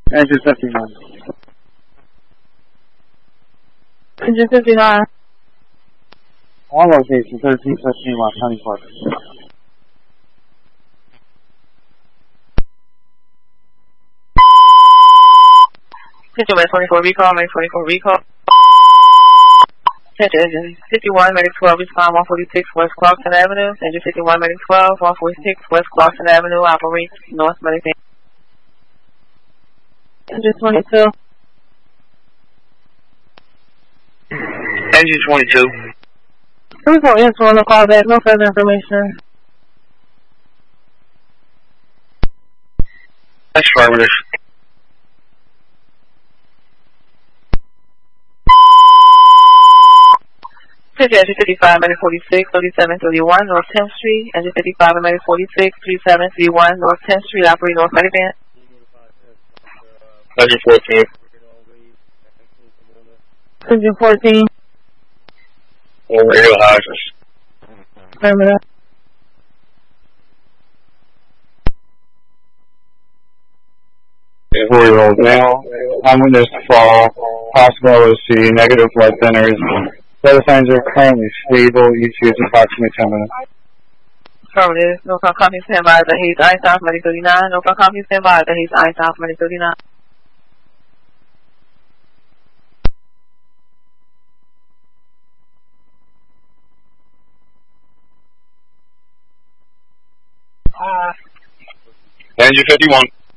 Engine 59. Engine 59. All location 1315 West Honeyport. Engine 24 recall, 24 recall. Engine 51, medic 12, respond 146 West Clarkson Avenue. Engine 51, medic 12, 146 West Clarkson Avenue, operates North Medic. Engine 22. Engine 22. Who's on this one? Call back. No further information. That's affirmative. Engine 55, medic 46, 3731 North 10th Street. Engine 55, medic 46, 3731 North 10th Street, operating North Medic. Engine 14. Engine 14. Radio houses. Affirmative. A 4-year-old male, eyewitness fall, possible OC, negative blood thinners. Weather signs are currently stable, each use approximately 10 minutes. Affirmative. No front company stand by the Hayes Ice South Medic 39. No front company stand by the Hayes Ice South Medic 39. Engine 51.